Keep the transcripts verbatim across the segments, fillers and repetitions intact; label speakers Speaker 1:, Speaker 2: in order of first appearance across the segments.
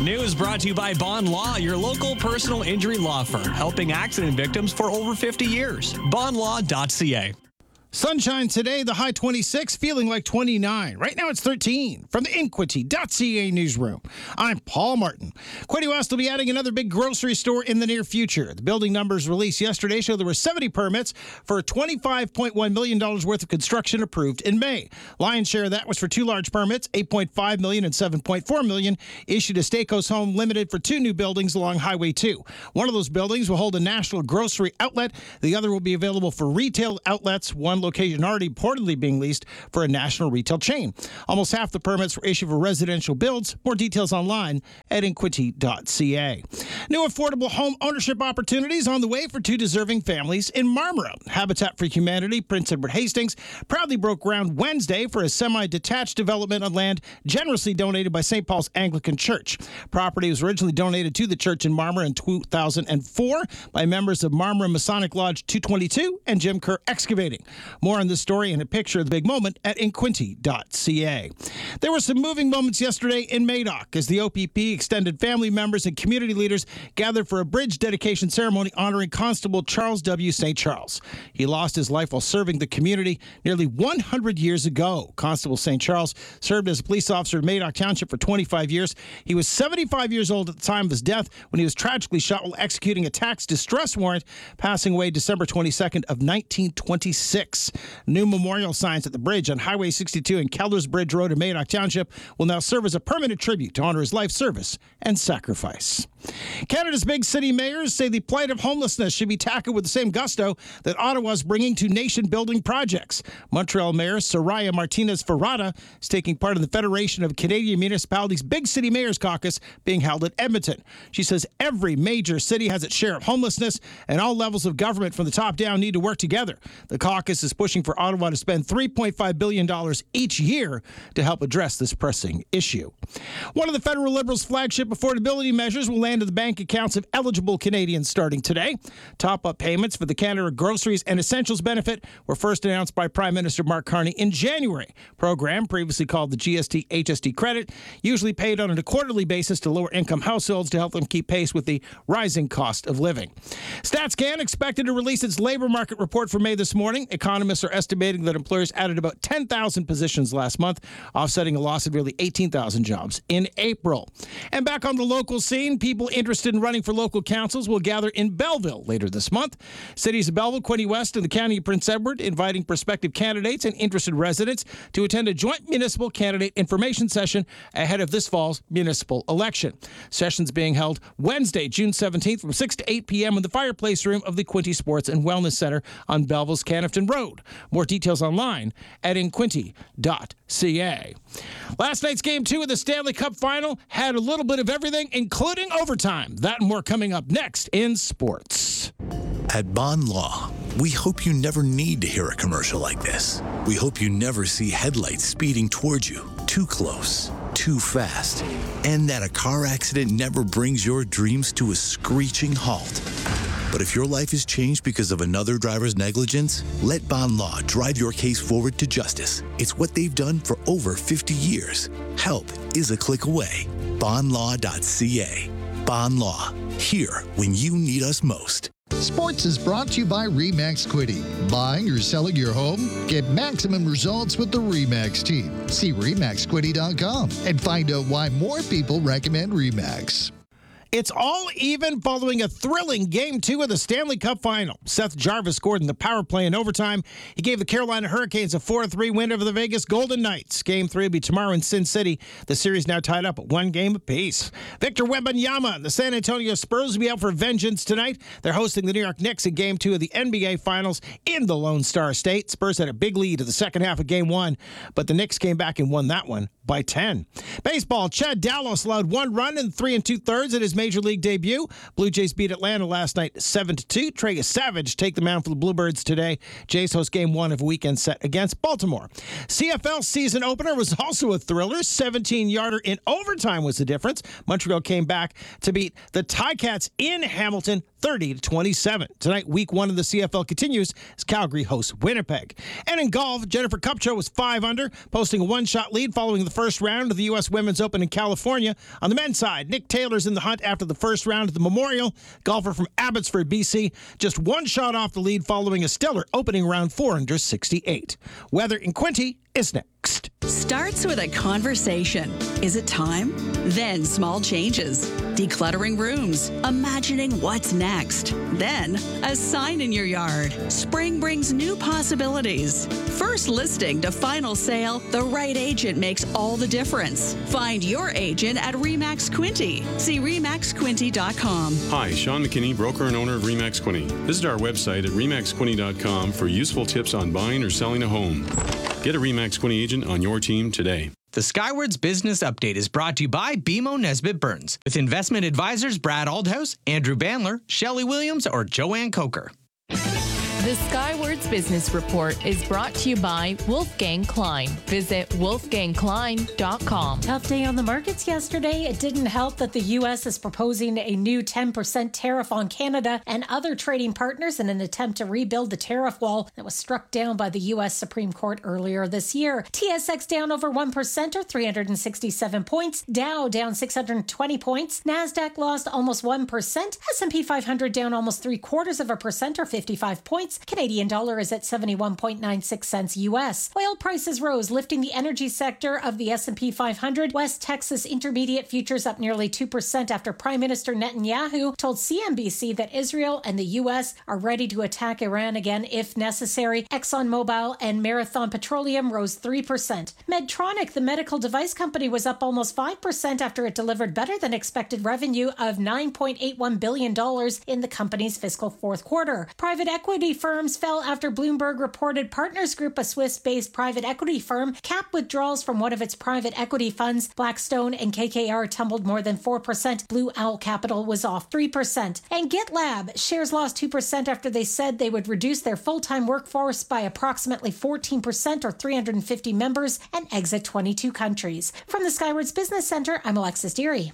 Speaker 1: News brought to you by Bond Law, your local personal injury law firm, helping accident victims for over fifty years. bond law dot c a.
Speaker 2: Sunshine today, the high twenty-six, feeling like twenty-nine. Right now it's thirteen. From the Inquity dot c a newsroom, I'm Paul Martin. Quinte West will be adding another big grocery store in the near future. The building numbers released yesterday show there were seventy permits for twenty-five point one million dollars worth of construction approved in May. Lion's share of that was for two large permits, eight point five million dollars and seven point four million dollars, issued to Stacos Home Limited for two new buildings along Highway two. One of those buildings will hold a national grocery outlet. The other will be available for retail outlets. One location already reportedly being leased for a national retail chain. Almost half the permits were issued for residential builds. More details online at Inquity dot c a. New affordable home ownership opportunities on the way for two deserving families in Marmora. Habitat for Humanity, Prince Edward Hastings, proudly broke ground Wednesday for a semi-detached development on land generously donated by Saint Paul's Anglican Church. Property was originally donated to the church in Marmora in two thousand four by members of Marmora Masonic Lodge two twenty-two and Jim Kerr Excavating. More on this story and a picture of the big moment at Inquity dot c a. There were some moving moments yesterday in Madoc as the O P P, extended family members, and community leaders gathered for a bridge dedication ceremony honoring Constable Charles W. Saint Charles. He lost his life while serving the community nearly one hundred years ago. Constable Saint Charles served as a police officer in Madoc Township for twenty-five years. He was seventy-five years old at the time of his death when he was tragically shot while executing a tax distress warrant, passing away December twenty-second of nineteen twenty-six. New memorial signs at the bridge on Highway sixty-two and Kellers Bridge Road in Madoc Township will now serve as a permanent tribute to honor his life service and sacrifice. Canada's big city mayors say the plight of homelessness should be tackled with the same gusto that Ottawa's bringing to nation-building projects. Montreal Mayor Soraya Martinez-Ferrada is taking part in the Federation of Canadian Municipalities' Big City Mayors Caucus being held at Edmonton. She says every major city has its share of homelessness, and all levels of government from the top down need to work together. The caucus is pushing for Ottawa to spend three point five billion dollars each year to help address this pressing issue. One of the federal Liberals' flagship affordability measures will land in the bank accounts of eligible Canadians starting today. Top-up payments for the Canada Groceries and Essentials benefit were first announced by Prime Minister Mark Carney in January. Program, previously called the G S T H S T credit, usually paid on a quarterly basis to lower-income households to help them keep pace with the rising cost of living. StatsCan expected to release its labor market report for May this morning. Economists are estimating that employers added about ten thousand positions last month, offsetting a loss of nearly eighteen thousand jobs in April. And back on the local scene, people interested in running for local councils will gather in Belleville later this month. Cities of Belleville, Quinte West, and the County of Prince Edward inviting prospective candidates and interested residents to attend a joint municipal candidate information session ahead of this fall's municipal election. Sessions being held Wednesday, June seventeenth from six to eight p.m. in the fireplace room of the Quinte Sports and Wellness Center on Belleville's Canafton Road. More details online at Inquity dot c a. Last night's Game two of the Stanley Cup Final had a little bit of everything, including overtime. That and more coming up next in sports.
Speaker 3: At Bond Law, we hope you never need to hear a commercial like this. We hope you never see headlights speeding towards you, too close, too fast, and that a car accident never brings your dreams to a screeching halt. But if your life is changed because of another driver's negligence, let Bond Law drive your case forward to justice. It's what they've done for over fifty years. Help is a click away. bond law dot c a. Bond Law, here when you need us most.
Speaker 4: Sports is brought to you by RE/MAX Quinte. Buying or selling your home? Get maximum results with the RE/MAX team. See re max quinte dot com and find out why more people recommend RE/MAX.
Speaker 2: It's all even following a thrilling Game two of the Stanley Cup Final. Seth Jarvis scored in the power play in overtime. He gave the Carolina Hurricanes a four three win over the Vegas Golden Knights. Game three will be tomorrow in Sin City. The series now tied up at one game apiece. Victor Wembanyama and the San Antonio Spurs will be out for vengeance tonight. They're hosting the New York Knicks in Game two of the N B A Finals in the Lone Star State. Spurs had a big lead in the second half of Game one, but the Knicks came back and won that one by ten. Baseball, Chad Dallas allowed one run in three and two-thirds at his Major League debut. Blue Jays beat Atlanta last night seven to two. Trey Savage take the mound for the Bluebirds today. Jays host game one of a weekend set against Baltimore. C F L season opener was also a thriller. seventeen-yarder in overtime was the difference. Montreal came back to beat the Ticats in Hamilton thirty to twenty-seven. Tonight, week one of the C F L continues as Calgary hosts Winnipeg. And in golf, Jennifer Kupcho was five under, posting a one-shot lead following the first round of the U S Women's Open in California. On the men's side, Nick Taylor's in the hunt after the first round of the Memorial. Golfer from Abbotsford, B C, just one shot off the lead following a stellar opening round four under sixty-eight. Weather in Quinte is next.
Speaker 5: Starts with a conversation. Is it time? Then small changes. Decluttering rooms. Imagining what's next. Then a sign in your yard. Spring brings new possibilities. First listing to final sale, the right agent makes all the difference. Find your agent at RE/MAX Quinte. See re max quinte dot com.
Speaker 6: Hi, Sean McKinney, broker and owner of RE/MAX Quinte. Visit our website at re max quinte dot com for useful tips on buying or selling a home. Get a RE/MAX Quinte agent on your team today.
Speaker 1: The Skywards Business Update is brought to you by B M O Nesbitt Burns, with investment advisors Brad Aldhouse, Andrew Bandler, Shelley Williams, or Joanne Coker.
Speaker 7: The Skywards Business Report is brought to you by Wolfgang Klein. Visit wolfgang klein dot com.
Speaker 8: Tough day on the markets yesterday. It didn't help that the U S is proposing a new ten percent tariff on Canada and other trading partners in an attempt to rebuild the tariff wall that was struck down by the U S Supreme Court earlier this year. T S X down over one percent or three hundred sixty-seven points. Dow down six hundred twenty points. NASDAQ lost almost one percent. S and P five hundred down almost three quarters of a percent or fifty-five points. Canadian dollar is at seventy-one point nine six cents U S. Oil prices rose, lifting the energy sector of the S and P five hundred. West Texas Intermediate futures up nearly two percent after Prime Minister Netanyahu told C N B C that Israel and the U S are ready to attack Iran again if necessary. ExxonMobil and Marathon Petroleum rose three percent. Medtronic, the medical device company, was up almost five percent after it delivered better than expected revenue of nine point eight one billion dollars in the company's fiscal fourth quarter. Private equity firms fell after Bloomberg reported Partners Group, a Swiss-based private equity firm, capped withdrawals from one of its private equity funds. Blackstone and K K R tumbled more than four percent. Blue Owl Capital was off three percent. And GitLab shares lost two percent after they said they would reduce their full-time workforce by approximately fourteen percent or three hundred fifty members and exit twenty-two countries. From the Skywards Business Center, I'm Alexis Deary.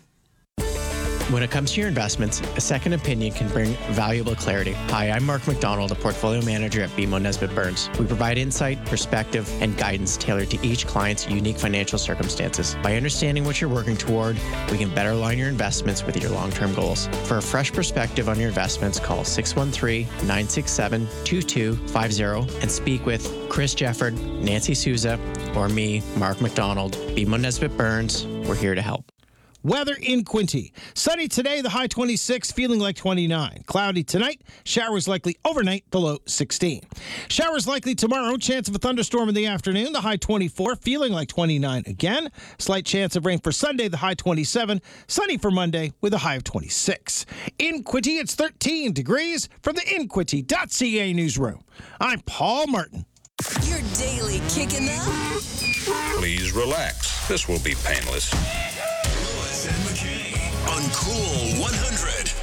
Speaker 9: When it comes to your investments, a second opinion can bring valuable clarity. Hi, I'm Mark McDonald, a portfolio manager at B M O Nesbitt Burns. We provide insight, perspective, and guidance tailored to each client's unique financial circumstances. By understanding what you're working toward, we can better align your investments with your long-term goals. For a fresh perspective on your investments, call six one three, nine six seven, two two five zero and speak with Chris Jefford, Nancy Souza, or me, Mark McDonald. B M O Nesbitt Burns, we're here to help.
Speaker 2: Weather in Quinte. Sunny today, the high twenty-six, feeling like twenty-nine. Cloudy tonight, showers likely overnight, the low sixteen. Showers likely tomorrow, chance of a thunderstorm in the afternoon, the high twenty-four, feeling like twenty-nine again. Slight chance of rain for Sunday, the high twenty-seven. Sunny for Monday with a high of twenty-six. In Quinte, it's thirteen degrees from the in quinte dot c a newsroom. I'm Paul Martin.
Speaker 10: Your daily kicking up.
Speaker 11: Please relax. This will be painless.
Speaker 3: On Cool one hundred.